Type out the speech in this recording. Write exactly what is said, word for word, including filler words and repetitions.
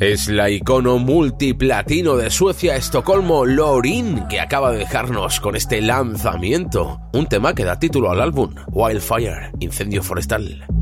Es la icono multiplatino de Suecia, Estocolmo, Loreen, que acaba de dejarnos con este lanzamiento. Un tema que da título al álbum, Wildfire, Incendio Forestal.